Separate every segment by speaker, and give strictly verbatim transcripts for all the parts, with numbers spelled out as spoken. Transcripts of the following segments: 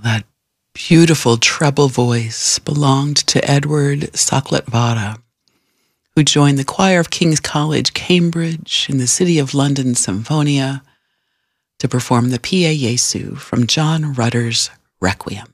Speaker 1: That beautiful treble voice belonged to Edward Saklatvala, who joined the choir of King's College, Cambridge, in the City of London Symphonia to perform the Pie Jesu from John Rutter's Requiem.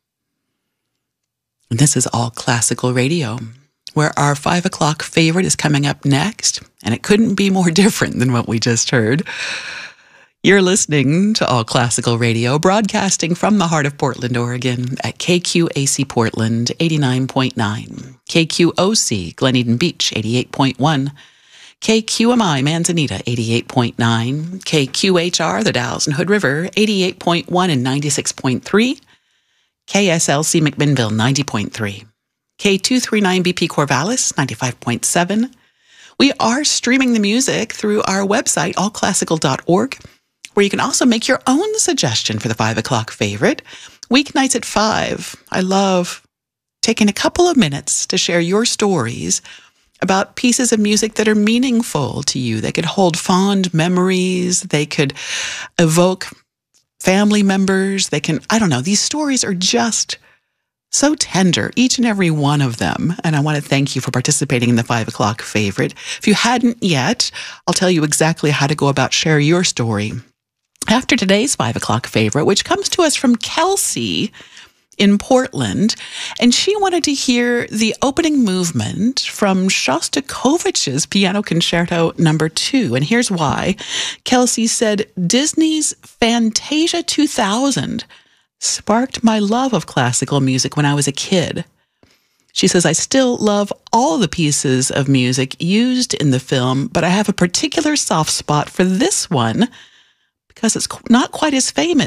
Speaker 1: And this is All Classical Radio, where our five o'clock favorite is coming up next, and it couldn't be more different than what we just heard. You're listening to All Classical Radio, broadcasting from the heart of Portland, Oregon, at K Q A C Portland, eighty-nine point nine, K Q O C Glen Eden Beach, eighty-eight point one, K Q M I Manzanita, eighty-eight point nine, K Q H R, the Dalles and Hood River, eighty-eight point one and ninety-six point three, K S L C McMinnville, ninety point three, K two thirty-nine B P Corvallis, ninety-five point seven. We are streaming the music through our website, all classical dot org, where you can also make your own suggestion for the five o'clock favorite. Weeknights at five. I love taking a couple of minutes to share your stories about pieces of music that are meaningful to you. They could hold fond memories. They could evoke family members. They can, I don't know, these stories are just so tender, each and every one of them. And I want to thank you for participating in the five o'clock favorite. If you hadn't yet, I'll tell you exactly how to go about share your story after today's five o'clock favorite, which comes to us from Kelsey in Portland. And she wanted to hear the opening movement from Shostakovich's Piano Concerto number two. And here's why. Kelsey said, Disney's Fantasia two thousand sparked my love of classical music when I was a kid. She says, I still love all the pieces of music used in the film, but I have a particular soft spot for this one because it's not quite as famous